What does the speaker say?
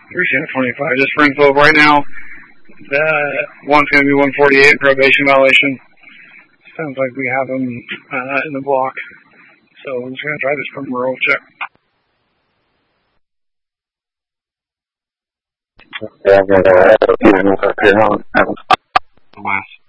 Appreciate 25. Just for info, right now, one's going to be 148 probation violation. Sounds like we have them in the block. So I'm just going to try this from rural check. Yeah, I'm going to last